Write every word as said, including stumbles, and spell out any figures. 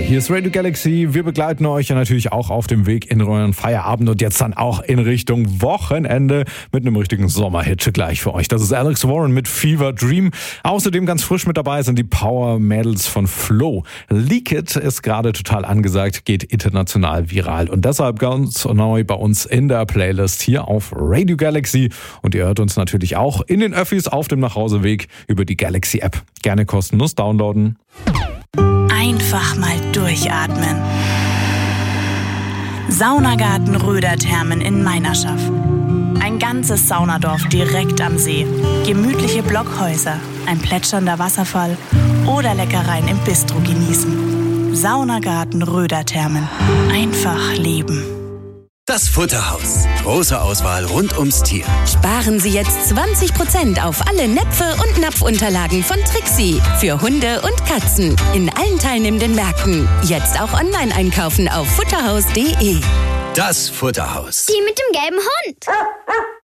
Hier ist Radio Galaxy. Wir begleiten euch ja natürlich auch auf dem Weg in euren Feierabend und jetzt dann auch in Richtung Wochenende mit einem richtigen Sommerhit gleich für euch. Das ist Alex Warren mit Fever Dream. Außerdem ganz frisch mit dabei sind die Power Mädels von Flo. Leak It ist gerade total angesagt, geht international viral und deshalb ganz neu bei uns in der Playlist hier auf Radio Galaxy. Und ihr hört uns natürlich auch in den Öffis auf dem Nachhauseweg über die Galaxy App. Gerne kostenlos downloaden. Einfach mal durchatmen. Saunagarten Röderthermen in Meinerschaff. Ein ganzes Saunadorf direkt am See. Gemütliche Blockhäuser, ein plätschernder Wasserfall oder Leckereien im Bistro genießen. Saunagarten Röderthermen. Einfach leben. Das Futterhaus. Große Auswahl rund ums Tier. Sparen Sie jetzt zwanzig Prozent auf alle Näpfe und Napfunterlagen von Trixie. Für Hunde und Katzen. In allen teilnehmenden Märkten. Jetzt auch online einkaufen auf futterhaus punkt de. Das Futterhaus. Die mit dem gelben Hund.